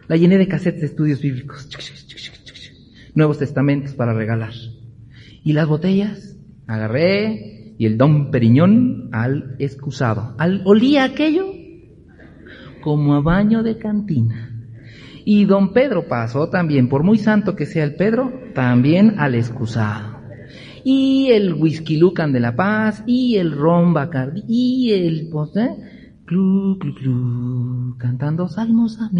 La llené de cassettes de estudios bíblicos. Nuevos Testamentos para regalar. Y las botellas, agarré y el Dom Periñón al excusado. Olía aquello como a baño de cantina. Y don Pedro pasó también, por muy santo que sea el Pedro, también al excusado. Y el Whisky Lucan de La Paz, y el Ron Bacardi, y el clu, clu, clu, cantando salmos a mí.